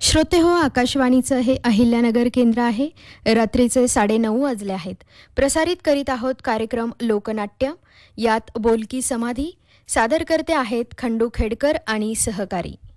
श्रोतेहो, आकाशवाणीचं हे अहिल्यानगर केंद्र आहे. रात्रीचे 9:30 वाजले आहेत. प्रसारित करीत आहोत कार्यक्रम लोकनाट्य. यात बोलकी समाधी. सादर करते आहेत खंडू खेडकर आणि सहकारी.